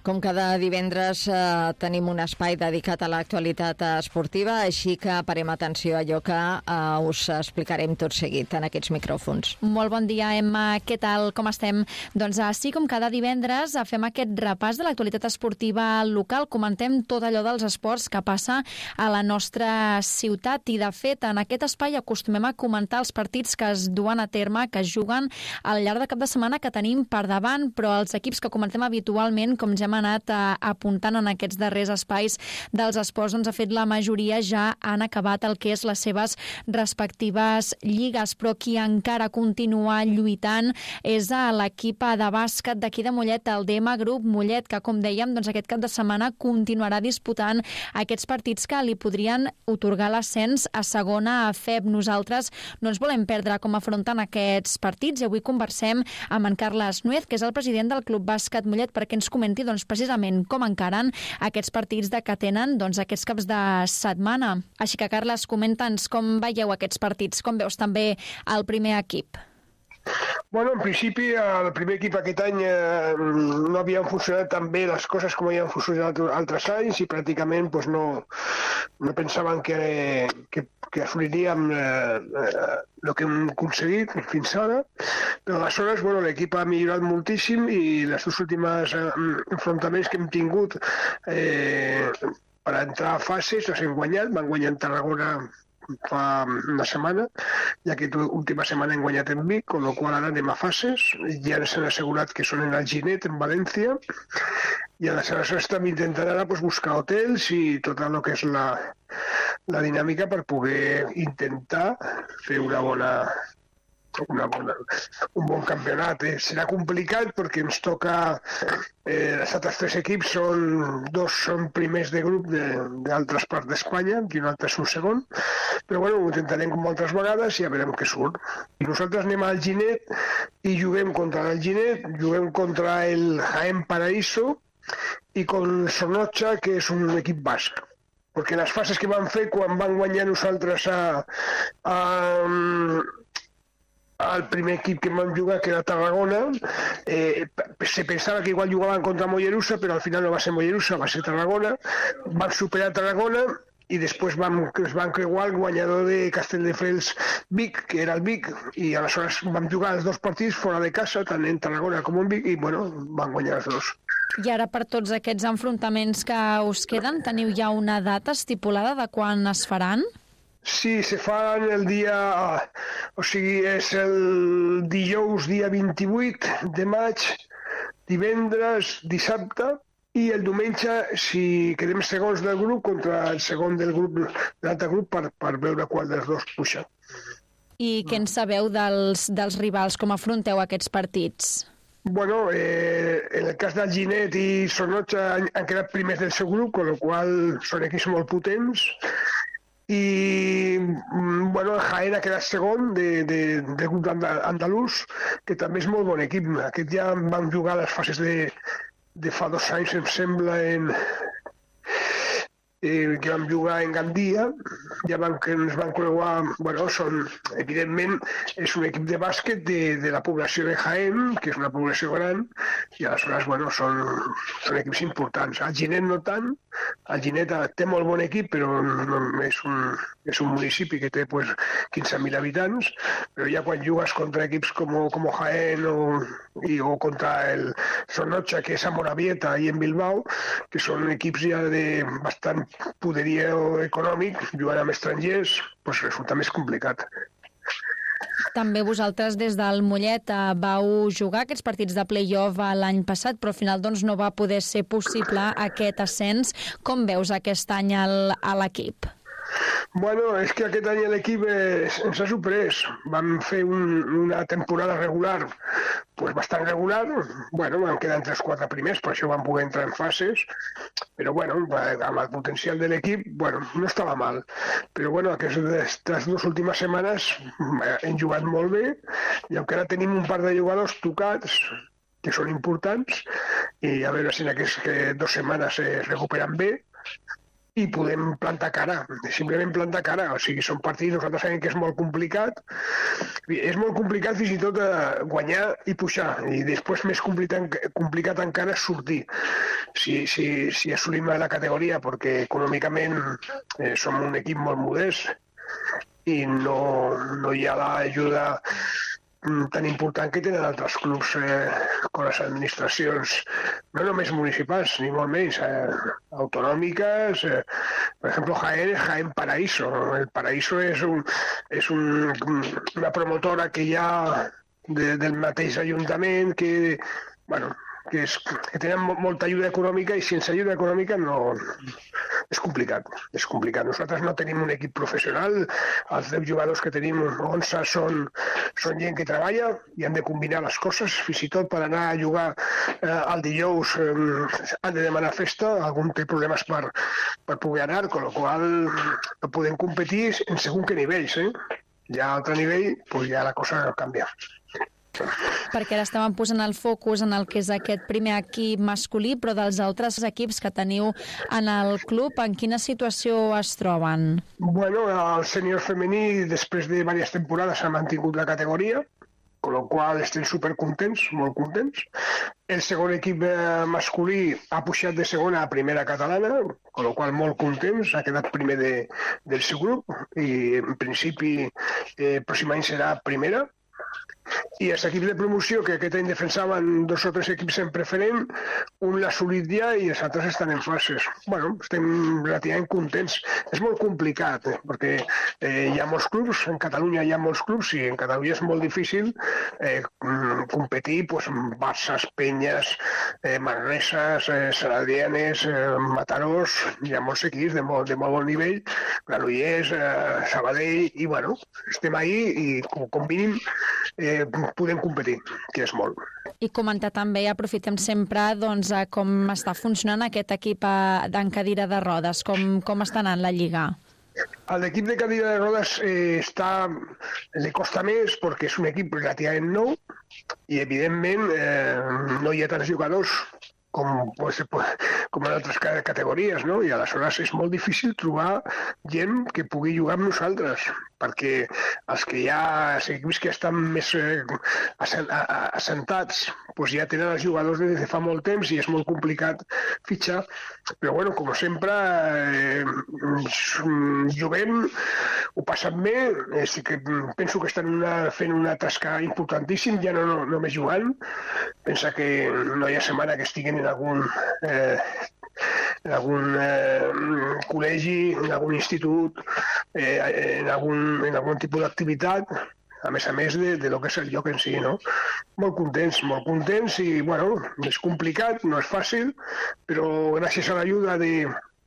Com cada divendres tenim un espai dedicat a l'actualitat esportiva, així que parem atenció a allò que us explicarem tot seguit en aquests micròfons. Molt bon dia, Emma. Què tal? Com estem? Doncs així com cada divendres fem aquest repàs de l'actualitat esportiva local, comentem tot allò dels esports que passa a la nostra ciutat i, de fet, en aquest espai acostumem a comentar els partits que es duen a terme, que es juguen al llarg de cap de setmana que tenim per davant, però els equips que comentem habitualment, com ja hem anat apuntant en aquests darrers espais dels esports, doncs, de fet, la majoria ja han acabat el que és les seves respectives lligues, però qui encara continua lluitant és l'equip de bàsquet d'aquí de Mollet, el DM Grup Mollet, que, com dèiem, doncs, aquest cap de setmana continuarà disputant aquests partits que li podrien otorgar l'ascens a segona FEB. Nosaltres no ens volem perdre com afronten aquests partits i avui conversem amb en Carles Nuez, que és el president del Club Bàsquet Mollet, perquè ens comenti precisament com encaren aquests partits que tenen aquests caps de setmana. Així que, Carles, comenta'ns com veieu aquests partits, com veus també el primer equip. Bueno, en principi, el primer equip aquest any no havien funcionat tan bé les coses com havien funcionat altres anys i pràcticament no pensaven que assoliríem el que hem aconseguit fins ara, però aleshores l'equip ha millorat moltíssim i les dues últimes enfrontaments que hem tingut per entrar a fases els hem guanyat. Van guanyar en Tarragona fa una setmana i aquesta última setmana hem guanyat en Vic, con lo qual ara anem a fases. Ja ens han assegurat que són en Alginet, en València, i aleshores estem intentant ara buscar hotels i tot el que és la dinàmica per poder intentar fer un bon campionat. Serà complicat perquè ens toca els altres tres equips, dos són primers de grup d'altres parts d'Espanya i un altre és un segon, però ho intentarem com altres vegades i ja veurem què surt. I nosaltres anem al Ginet i juguem contra l'Alginet, juguem contra el Jaén Paraíso i con Sornocha, que és un equip basc, perquè les fases que van fer quan van guanyar nosaltres el primer equip que vam jugar, que era Tarragona, se pensava que igual jugaven contra Mollerussa, però al final no va ser Mollerussa, va ser Tarragona. Van superar Tarragona i després es van creuar el guanyador de Castelldefels Vic, que era el Vic, i aleshores vam jugar els dos partits fora de casa, tant en Tarragona com en Vic, i van guanyar els dos. I ara, per tots aquests enfrontaments que us queden, teniu ja una data estipulada de quan es faran? Sí, se fan el dia... és el dijous, dia 28 de maig, divendres, dissabte, i el diumenge, si quedem segons del grup, contra el segon del grup, de l'altre grup, per veure qual dels dos puja. I què en sabeu dels rivals? Com afronteu aquests partits? Bueno, en el cas d'Alginet i Sornocha han quedat primers del seu grup, con lo qual són equips molt potents, i el Jaén ha quedat segon del grup andalús, que també és molt bon equip. Aquest ja van jugar les fases de fa 2 anys, em sembla, que vam jugar en Gandia, ja ens van creuar, evidentment és un equip de bàsquet de la població de Jaén, que és una població gran, i aleshores, són equips importants. Alginet no tant, Alginet té molt bon equip, però és un municipi que té 15.000 habitants, però ja quan jugues contra equips com Jaén o contra el Sornocha, que és a Moravieta i en Bilbao, que són equips ja de bastant poderío econòmic, jugant amb estrangers, resulta més complicat. També vosaltres des del Mollet vau jugar aquests partits de play-off l'any passat, però al final no va poder ser possible aquest ascens. Com veus aquest any a l'equip? És que aquest any l'equip ens ha sorprès. Vam fer una temporada regular, bastant regular. Vam quedar entre els 4 primers, per això vam poder entrar en fases. Però amb el potencial de l'equip, no estava mal. Però aquestes 2 últimes setmanes hem jugat molt bé i encara tenim un par de jugadors tocats que són importants i a veure si en aquestes 2 setmanes es recuperen bé i podem plantar cara, simplement plantar cara. O sigui, són partits, nosaltres sabem que és molt complicat. És molt complicat fins i tot guanyar i pujar, i després més complicat encara sortir. Si assolim la categoria, perquè econòmicament som un equip molt modest i no hi ha l'ajuda tan important que tenen altres clubs com les administracions, no només municipals, ni molt menys, autonòmiques. Per exemple, Jaén Paraíso. El Paraíso és una promotora que hi ha del mateix ajuntament que tenen molta ajuda econòmica, i sense ajuda econòmica no... És complicat. Nosaltres no tenim un equip professional, els 10 jugadors que tenim, 11 són gent que treballa i han de combinar les coses, fins i tot per anar a jugar el dijous han de demanar festa, algun té problemes per poder anar, amb la qual no podem competir en segons que nivells. Ja a altre nivell, ja la cosa canvia. Perquè ara estàvem posant el focus en el que és aquest primer equip masculí, però dels altres equips que teniu en el club, en quina situació es troben? Bueno, el sènior femení, després de diverses temporades, ha mantingut la categoria, amb la qual estem supercontents, molt contents. El segon equip masculí ha pujat de segona a primera catalana, amb la qual molt contents, ha quedat primer del seu grup, i en principi el pròxim any serà primera. I els equips de promoció, que aquest any defensaven 2 o 3 equips en preferent, un l'ha assolit ja i els altres estan en fases. Bueno, estem relativament contents. És molt complicat, perquè hi ha molts clubs, en Catalunya hi ha molts clubs, i en Catalunya és molt difícil competir amb Barças, Penyes, Manreses, Saladianes, Matarós. Hi ha molts equips de molt bon nivell, Granollers, Sabadell, i bueno, estem ahí i com mínim podem competir, que és molt. I comentar també, aprofitem sempre com està funcionant aquest equip en cadira de rodes, com està anant la Lliga? L'equip de cadira de rodes li costa més perquè és un equip relativament nou i evidentment no hi ha tants jugadors com en altres categories, no? I aleshores és molt difícil trobar gent que pugui jugar amb nosaltres, perquè els equips que estan més assentats ja tenen els jugadors des de fa molt temps i és molt complicat fitxar. Però bueno, com sempre, jugant, ho passen bé, sí que penso que estan fent una tasca importantíssima, ja no només jugant. Pensa que no hi ha setmana que estiguen en algun col·legi, en algun institut, en algun tipus d'activitat, a més de lo que és el lloc en si, no? Molt contents i, bueno, és complicat, no és fàcil, però gràcies a l'ajuda de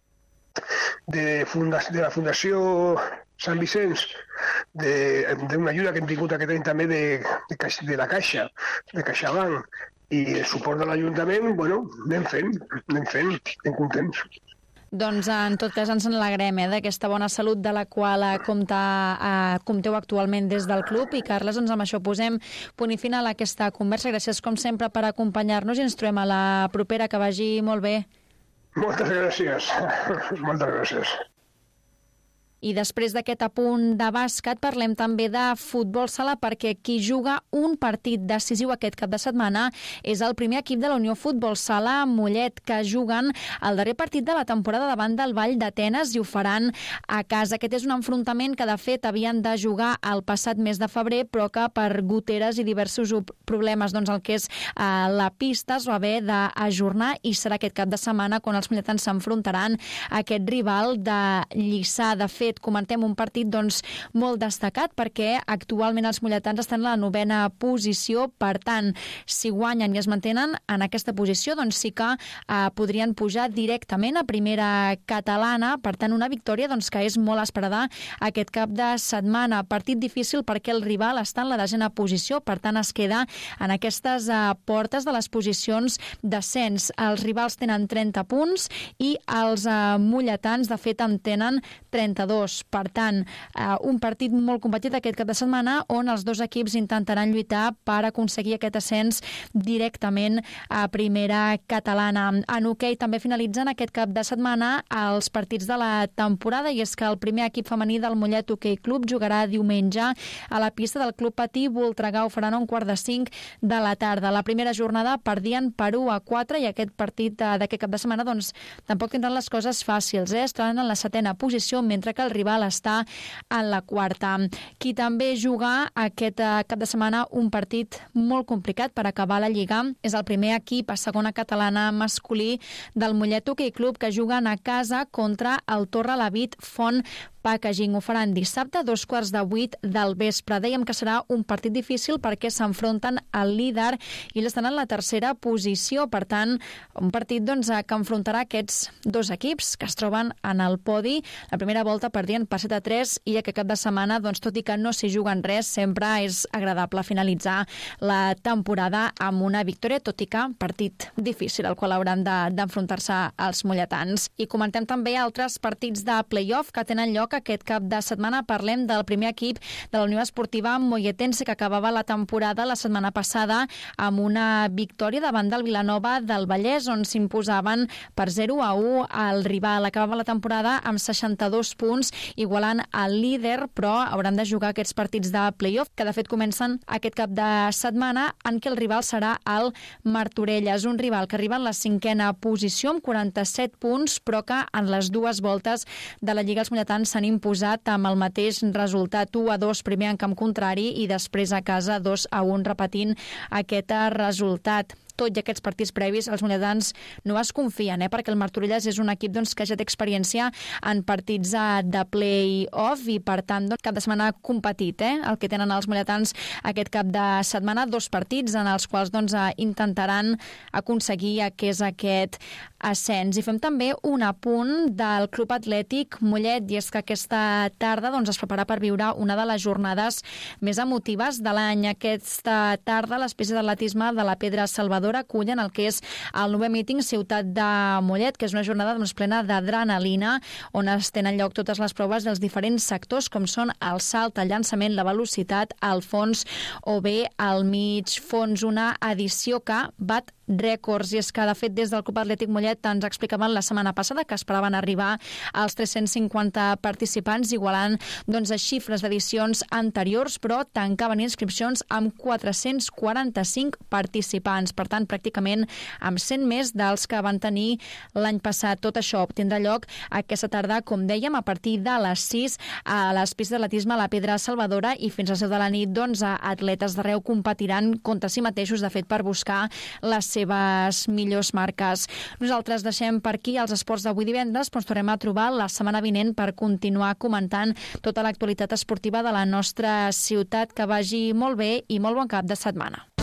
la Fundació Sant Vicenç, d'una ajuda que hem tingut aquest any també de la Caixa, de CaixaBank, i el suport de l'Ajuntament, bueno, anem fent, estem contents. Doncs en tot cas ens n'alegrem d'aquesta bona salut de la qual compteu actualment des del club. I Carles, doncs amb això posem punt i final a aquesta conversa. Gràcies com sempre per acompanyar-nos i ens trobem a la propera. Que vagi molt bé. Moltes gràcies. Moltes gràcies. I després d'aquest apunt de bàsquet parlem també de futbol sala, perquè qui juga un partit decisiu aquest cap de setmana és el primer equip de la Unió Futbol Sala Mollet, que juguen el darrer partit de la temporada davant del Vall d'Atenes i ho faran a casa. Aquest és un enfrontament que de fet havien de jugar el passat mes de febrer, però que per goteres i diversos problemes el que és la pista es va haver d'ajornar, i serà aquest cap de setmana quan els molletans s'enfrontaran a aquest rival de Lliçà. De fet, comentem un partit molt destacat, perquè actualment els molletans estan a la 9ª posició. Per tant, si guanyen i es mantenen en aquesta posició, doncs sí que podrien pujar directament a primera catalana. Per tant, una victòria que és molt esperada aquest cap de setmana. Partit difícil perquè el rival està en la 10ª posició, per tant es queda en aquestes portes de les posicions d'ascens. Els rivals tenen 30 punts i els molletans de fet en tenen 32. 2. Per tant, un partit molt competit aquest cap de setmana on els dos equips intentaran lluitar per aconseguir aquest ascens directament a primera catalana. En hoquei també finalitzen aquest cap de setmana els partits de la temporada, i és que el primer equip femení del Mollet Hoquei Club jugarà diumenge a la pista del Club Patí Voltregà. Ho faran a 4:45 de la tarda. La primera jornada perdien per 1-4 i aquest partit d'aquest cap de setmana doncs tampoc tindran les coses fàcils. Estaran en la 7ª posició mentre que el rival està en la 4ª. Qui també juga aquest cap de setmana un partit molt complicat per acabar la Lliga és el primer equip a segona catalana masculí del Mollet Hoquei Club, que juguen a casa contra el Torrelavit Font Packaging. Ho faran dissabte a 7:15 del vespre. Dèiem que serà un partit difícil perquè s'enfronten al líder i ells estan en la 3ª posició. Per tant, un partit que enfrontarà aquests dos equips que es troben en el podi. La primera volta perdien per 7-3 i aquest cap de setmana, tot i que no s'hi juguen res, sempre és agradable finalitzar la temporada amb una victòria, tot i que partit difícil al qual hauran d'enfrontar-se els molletans. I comentem també altres partits de play-off que tenen lloc aquest cap de setmana. Parlem del primer equip de la Unió Esportiva Molletense, que acabava la temporada la setmana passada amb una victòria davant del Vilanova del Vallès, on s'imposaven per 0-1 al rival. Acabava la temporada amb 62 punts, igualant el líder, però hauran de jugar aquests partits de play-off, que de fet comencen aquest cap de setmana, en què el rival serà el Martorelles, un rival que arriba en la 5ª posició amb 47 punts, però que en les dues voltes de la Lliga els molletans s'han imposat amb el mateix resultat, 1-2 primer en camp contrari i després a casa 2-1, repetint aquest resultat. Tot i aquests partits previs, els molletans no es confien, perquè el Martorelles és un equip que ja té experiència en partits de play-off i, per tant, cap de setmana competit. El que tenen els molletans aquest cap de setmana, 2 partits en els quals intentaran aconseguir que és aquest ascens. I fem també un apunt del Club Atlètic Mollet, i és que aquesta tarda es prepara per viure una de les jornades més emotives de l'any. Aquesta tarda les pistes d'atletisme de la Pedra Salvador acullen el que és el 9è míting Ciutat de Mollet, que és una jornada plena d'adrenalina, on es tenen lloc totes les proves dels diferents sectors, com són el salt, el llançament, la velocitat, el fons o bé el mig fons. Una edició que bat rècords, i és que, de fet, des del Club Atlètic Mollet ens explicaven la setmana passada que esperaven arribar als 350 participants, igualant a xifres d'edicions anteriors, però tancaven inscripcions amb 445 participants. Per tant, pràcticament amb 100 més dels que van tenir l'any passat. Tot això tindrà lloc aquesta tarda, com dèiem, a partir de les 6 a les pistes d'atletisme a la Pedra Salvadora, i fins a les 10 de la nit atletes d'arreu competiran contra si mateixos, de fet, per buscar les seves millors marques. Nosaltres deixem per aquí els esports d'avui divendres, però ens tornem a trobar la setmana vinent per continuar comentant tota l'actualitat esportiva de la nostra ciutat. Que vagi molt bé i molt bon cap de setmana.